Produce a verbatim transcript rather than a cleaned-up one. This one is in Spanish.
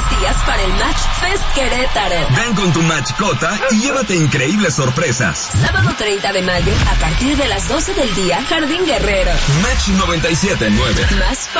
tres días para el Match Fest Querétaro. Ven con tu mascota y llévate increíbles sorpresas. Sábado treinta de mayo, a partir de las doce del día, Jardín Guerrero. Match noventa y siete punto nueve. Más